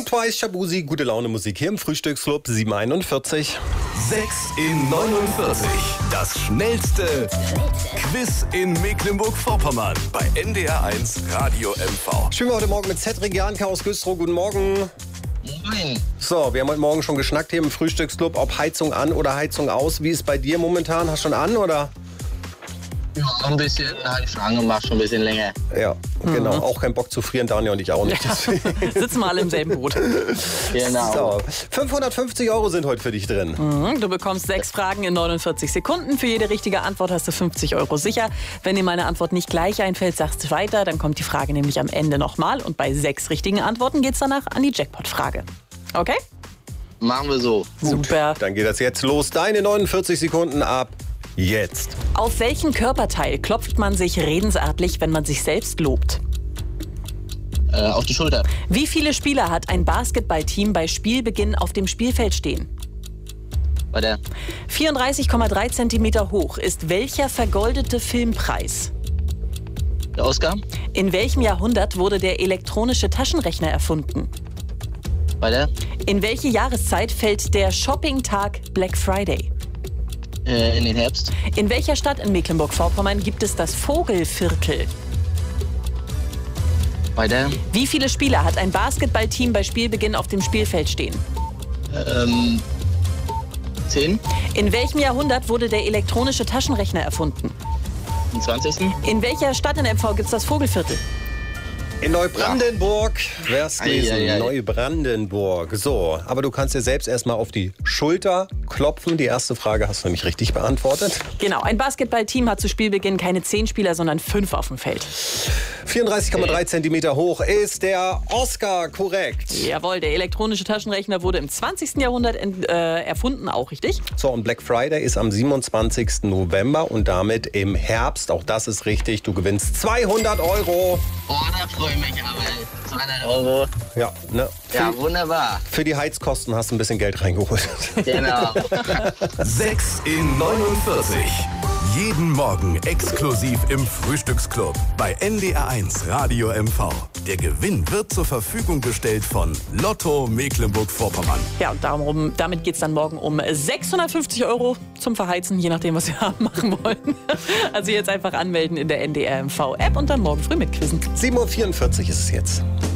Twice, Shabuzi, gute Laune Musik hier im Frühstücksclub 741. 6 in 49. Das schnellste Quiz in Mecklenburg-Vorpommern bei NDR1 Radio MV. Spielen wir heute Morgen mit Cedric Janka aus Güstrow. Guten Morgen. Moin. So, wir haben heute Morgen schon geschnackt hier im Frühstücksclub, ob Heizung an oder Heizung aus. Wie ist bei dir momentan? Hast du schon an, oder? Ja, ein bisschen, habe ich schon angemacht, schon ein bisschen länger. Ja, genau. Auch keinen Bock zu frieren, Daniel und ich auch nicht. Sitzen wir alle im selben Boot. Genau. So, 550 € sind heute für dich drin. Du bekommst 6 Fragen in 49 Sekunden. Für jede richtige Antwort hast du 50 € sicher. Wenn dir meine Antwort nicht gleich einfällt, sagst du weiter. Dann kommt die Frage nämlich am Ende nochmal. Und bei 6 richtigen Antworten geht es danach an die Jackpot-Frage. Okay? Machen wir so. Super. Dann geht das jetzt los. Deine 49 Sekunden ab jetzt. Auf welchen Körperteil klopft man sich redensartlich, wenn man sich selbst lobt? Auf die Schulter. Wie viele Spieler hat ein Basketballteam bei Spielbeginn auf dem Spielfeld stehen? Bei der 34,3 cm hoch ist welcher vergoldete Filmpreis? der Oscar. In welchem Jahrhundert wurde der elektronische Taschenrechner erfunden? Bei der In welche Jahreszeit fällt der Shopping-Tag Black Friday? in den Herbst. In welcher Stadt in Mecklenburg-Vorpommern gibt es das Vogelviertel? Bei der 'Wie viele Spieler hat ein Basketballteam bei Spielbeginn auf dem Spielfeld stehen? 10. In welchem Jahrhundert wurde der elektronische Taschenrechner erfunden? Im 20. In welcher Stadt in MV gibt es das Vogelviertel? In Neubrandenburg. Wer es lesen? Ei. Neubrandenburg. So, aber du kannst dir selbst erstmal auf die Schulter klopfen. Die erste Frage hast du nämlich richtig beantwortet. Genau, ein Basketballteam hat zu Spielbeginn keine 10 Spieler, sondern 5 auf dem Feld. 34,3 cm hoch ist der Oscar, korrekt. Jawohl, der elektronische Taschenrechner wurde im 20. Jahrhundert erfunden, auch richtig. So, und Black Friday ist am 27. November und damit im Herbst. Auch das ist richtig. Du gewinnst 200 €. Oh, da freue ich mich aber. 200 €. Ja, ne? Ja, wunderbar. Für die Heizkosten hast du ein bisschen Geld reingeholt. Genau. 6 in 49. Jeden Morgen exklusiv im Frühstücksclub bei NDR1 Radio MV. Der Gewinn wird zur Verfügung gestellt von Lotto Mecklenburg-Vorpommern. Ja, und damit geht es dann morgen um 650 € zum Verheizen, je nachdem, was wir machen wollen. Also jetzt einfach anmelden in der NDR MV-App und dann morgen früh mitquizzen. 7:44 Uhr ist es jetzt.